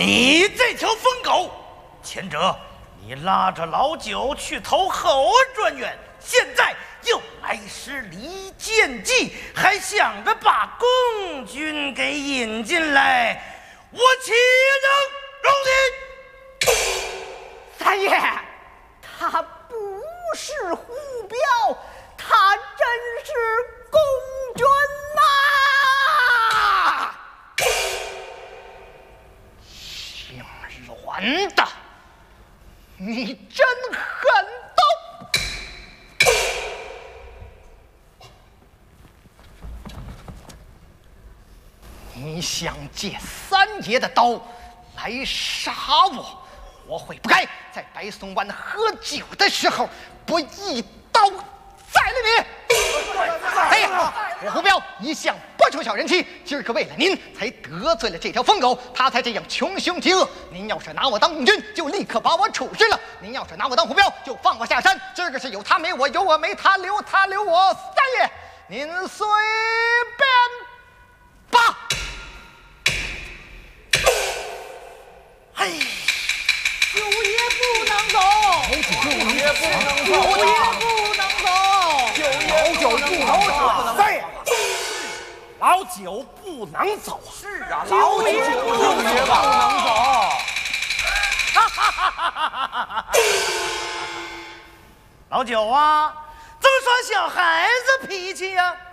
你这条疯狗，前者你拉着老九去投后专员，现在又来施离间计，还想着把共军给引进来，我岂能容你？ 三爷，他不是胡彪，他真是共军呐！ 姓阮的，你真狠毒！你想借三爷的刀来杀我，我会不该在白松湾喝酒的时候不一刀宰了你。哎呀，我胡彪一向不仇小人妻，今儿个为了您才得罪了这条疯狗，他才这样穷凶极恶。您要是拿我当共军，就立刻把我处置了；您要是拿我当胡彪，就放我下山。今儿个是有他没我，有我没他，留他留我，三爷您随便吧。 哎， 九爷不能走， 九爷不能走， 九爷不能走， 老九不能走， 三爷，老九不能走。 是啊，老九不能走。 老九啊，怎么耍小孩子脾气呀？